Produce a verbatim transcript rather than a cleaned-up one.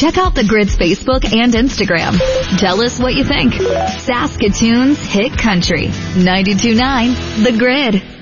Check out The Grid's Facebook and Instagram. Tell us what you think. Saskatoon's Hit Country. ninety-two point nine The Grid.